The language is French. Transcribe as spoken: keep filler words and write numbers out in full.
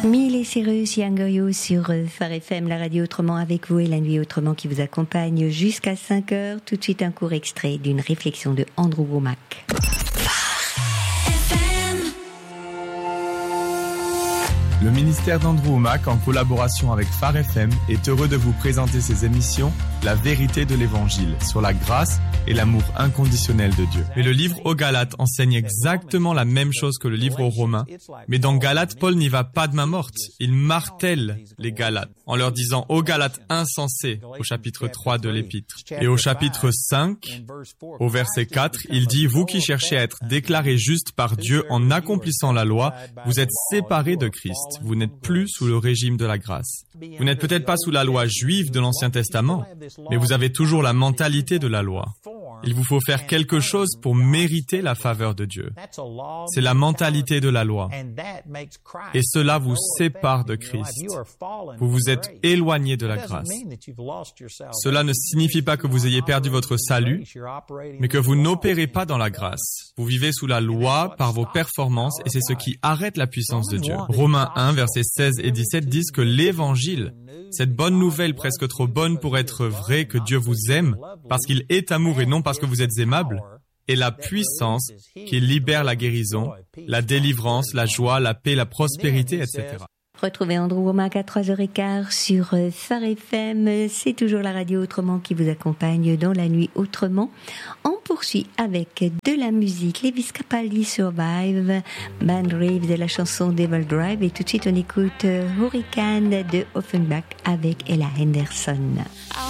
Miley Cyrus, Younger You sur Phare F M, la radio autrement avec vous et la nuit autrement qui vous accompagne jusqu'à cinq heures. Tout de suite un court extrait d'une réflexion de Andrew Wommack. Le ministère d'Andrew Wommack, en collaboration avec Phare F M, est heureux de vous présenter ses émissions La vérité de l'Évangile, sur la grâce et l'amour inconditionnel de Dieu. Mais le livre aux Galates enseigne exactement la même chose que le livre aux Romains. Mais dans Galates, Paul n'y va pas de main morte. Il martèle les Galates en leur disant aux Galates insensés au chapitre trois de l'Épître. Et au chapitre cinq, au verset quatre, il dit « Vous qui cherchez à être déclarés justes par Dieu en accomplissant la loi, vous êtes séparés de Christ. Vous n'êtes plus sous le régime de la grâce. Vous n'êtes peut-être pas sous la loi juive de l'Ancien Testament, mais vous avez toujours la mentalité de la loi. Il vous faut faire quelque chose pour mériter la faveur de Dieu. C'est la mentalité de la loi. Et cela vous sépare de Christ. Vous vous êtes éloigné de la grâce. Cela ne signifie pas que vous ayez perdu votre salut, mais que vous n'opérez pas dans la grâce. Vous vivez sous la loi par vos performances et c'est ce qui arrête la puissance de Dieu. Romains un, versets seize et dix-sept disent que l'Évangile, cette bonne nouvelle presque trop bonne pour être vraie que Dieu vous aime, parce qu'il est amour et non parce que vous êtes aimable, est la puissance qui libère la guérison, la délivrance, la joie, la paix, la prospérité, et cetera. Retrouvez Andrew Wommack à trois heures quinze sur Phare F M. C'est toujours la radio autrement qui vous accompagne dans la nuit autrement. On poursuit avec de la musique. Lewis Capaldi, Survive, Band Reeves et la chanson Devil Drive. Et tout de suite, on écoute Hurricane de Offenbach avec Ella Henderson.